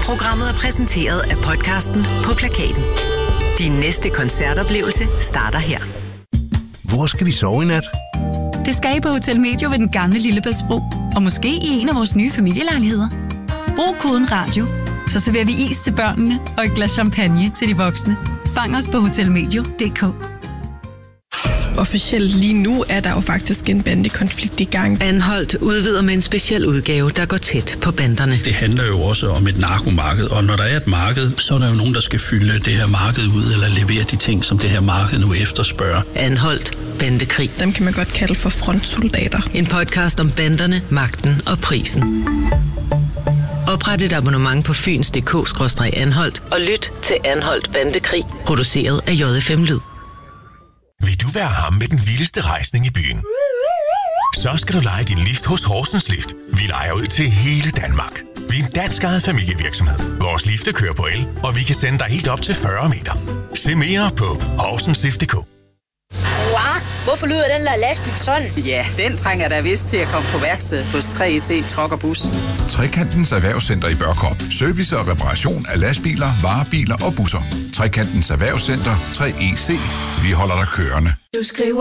Programmet er præsenteret af podcasten På Plakaten. Din næste koncertoplevelse starter her. Hvor skal vi sove i nat? Det skal I på Hotel Medio ved den gamle Lillebæltsbro. Og måske i en af vores nye familielejligheder. Brug koden RADIO, så serverer vi is til børnene og et glas champagne til de voksne. Fang os på hotelmedio.dk. Officielt lige nu er der jo faktisk en bandekonflikt i gang. Anholdt udvider med en speciel udgave, der går tæt på banderne. Det handler jo også om et narkomarked, og når der er et marked, så er der jo nogen, der skal fylde det her marked ud, eller levere de ting, som det her marked nu efterspørger. Anholdt bandekrig. Dem kan man godt kalde for frontsoldater. En podcast om banderne, magten og prisen. Opret et abonnement på fyns.dk/anholdt og lyt til Anholdt Bandekrig, produceret af JFM Lyd. Vil du være ham med den vildeste rejsning i byen? Så skal du leje din lift hos Horsens Lift. Vi lejer ud til hele Danmark. Vi er en dansk ejet familievirksomhed. Vores lifte kører på el, og vi kan sende dig helt op til 40 meter. Se mere på horsenslift.dk. Hvorfor lyder den der lastbil sådan? Ja, den trænger der vist til at komme på værksted hos 3EC Truck og Bus. Trekantens Erhvervscenter i Børkop. Service og reparation af lastbiler, varebiler og busser. Trekantens Erhvervscenter 3EC. Vi holder dig kørende. Du skriver